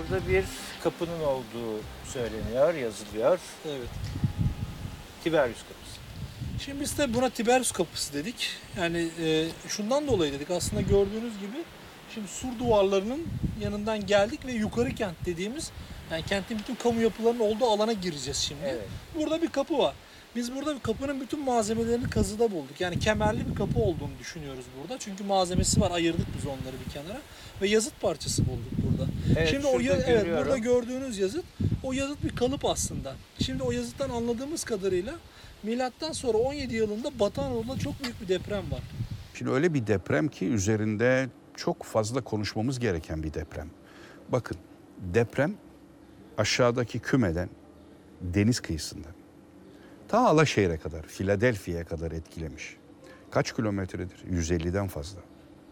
burada bir kapının olduğu söyleniyor, yazılıyor. Evet. Tiberius Kapısı. Şimdi biz de buna Tiberius Kapısı dedik. Yani şundan dolayı dedik. Aslında gördüğünüz gibi şimdi sur duvarlarının yanından geldik ve yukarı kent dediğimiz, yani kentin bütün kamu yapılarının olduğu alana gireceğiz şimdi. Evet. Burada bir kapı var. Biz burada bir kapının bütün malzemelerini kazıda bulduk. Yani kemerli bir kapı olduğunu düşünüyoruz burada. Çünkü malzemesi var. Ayırdık biz onları bir kenara. Ve yazıt parçası bulduk burada. Evet, Şimdi şurada evet, görüyorum. burada gördüğünüz yazıt, o yazıt bir kalıp aslında. Şimdi o yazıttan anladığımız kadarıyla milattan sonra 17 yılında Batı Anadolu'da çok büyük bir deprem var. Şimdi öyle bir deprem ki üzerinde çok fazla konuşmamız gereken bir deprem. Bakın, deprem aşağıdaki kümeden, deniz kıyısından ta Alaşehir'e kadar, Philadelphia'ya kadar etkilemiş. Kaç kilometredir? 150'den fazla.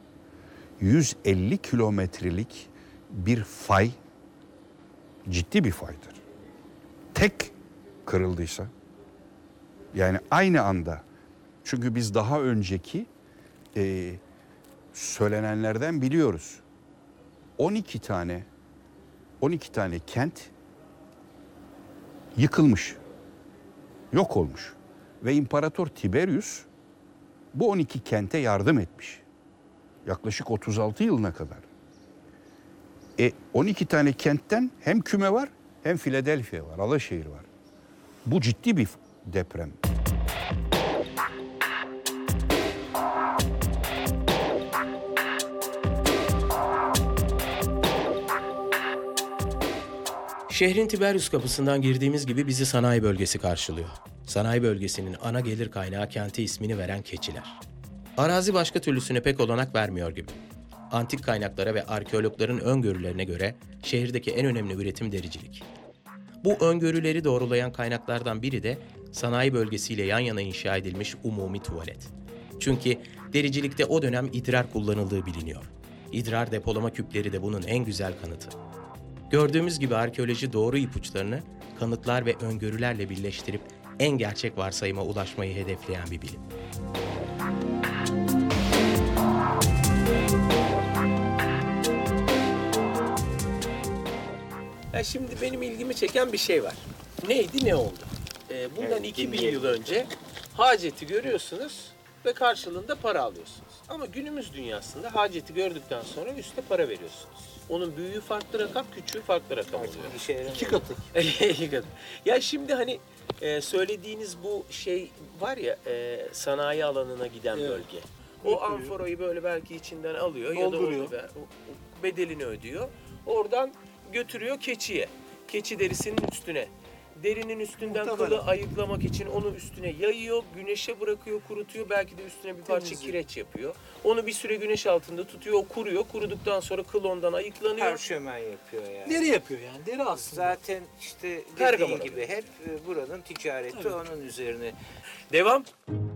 150 kilometrelik bir fay ciddi bir faydır. Tek kırıldıysa, yani aynı anda, çünkü biz daha önceki söylenenlerden biliyoruz. 12 tane kent yıkılmış, yok olmuş ve İmparator Tiberius bu 12 kente yardım etmiş. Yaklaşık 36 yılına kadar. 12 tane kentten hem küme var hem Philadelphia var, Alaşehir var. Bu ciddi bir deprem. Şehrin Tiberius Kapısı'ndan girdiğimiz gibi bizi sanayi bölgesi karşılıyor. Sanayi bölgesinin ana gelir kaynağı kente ismini veren keçiler. Arazi başka türlüsüne pek olanak vermiyor gibi. Antik kaynaklara ve arkeologların öngörülerine göre şehirdeki en önemli üretim dericilik. Bu öngörüleri doğrulayan kaynaklardan biri de sanayi bölgesiyle yan yana inşa edilmiş umumi tuvalet. Çünkü dericilikte o dönem idrar kullanıldığı biliniyor. İdrar depolama küpleri de bunun en güzel kanıtı. Gördüğümüz gibi arkeoloji doğru ipuçlarını kanıtlar ve öngörülerle birleştirip en gerçek varsayıma ulaşmayı hedefleyen bir bilim. Ya şimdi benim ilgimi çeken bir şey var. Neydi, ne oldu? Bundan Evet, 2000 dinleyelim. yıl önce haceti görüyorsunuz ve karşılığında para alıyorsunuz. Ama günümüz dünyasında haceti gördükten sonra üste para veriyorsunuz. Onun büyüğü farklı rakam, küçüğü farklı rakam oluyor. 2 katı. İki katı. Ya şimdi hani söylediğiniz bu şey var ya, sanayi alanına giden Evet. bölge. O amforayı böyle belki içinden alıyor ya da Dolduruyor. o bedelini ödüyor. Oradan götürüyor keçiye. Keçi derisinin üstüne. Derinin üstünden Muhtemelen. kılı ayıklamak için onu üstüne yayıyor, güneşe bırakıyor, kurutuyor. Belki de üstüne bir parça Temizliyor. kireç yapıyor. Onu bir süre güneş altında tutuyor, o kuruyor. Kuruduktan sonra kıl ondan ayıklanıyor. Parşömen yapıyor yani. Deri yapıyor yani. Deri aslında. Zaten işte Pergamon dediğin gibi hep buranın ticareti Tabii. onun üzerine. Devam.